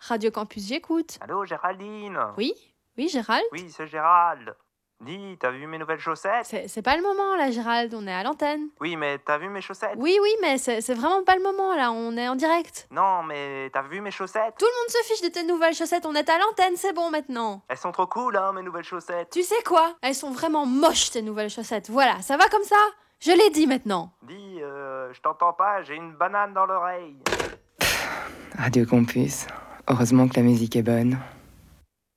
Radio Campus, j'écoute. Allô, Géraldine? Oui? Oui, Gérald? Oui, c'est Gérald. Dis, t'as vu mes nouvelles chaussettes? C'est pas le moment, là, Gérald, on est à l'antenne. Oui, mais t'as vu mes chaussettes? Oui, mais c'est vraiment pas le moment, là, on est en direct. Non, mais t'as vu mes chaussettes? Tout le monde se fiche de tes nouvelles chaussettes, on est à l'antenne, c'est bon maintenant. Elles sont trop cool, hein, mes nouvelles chaussettes. Tu sais quoi? Elles sont vraiment moches, tes nouvelles chaussettes. Voilà, ça va comme ça? Je l'ai dit maintenant. Dis, je t'entends pas, j'ai une banane dans l'oreille. Radio Campus. Heureusement que la musique est bonne.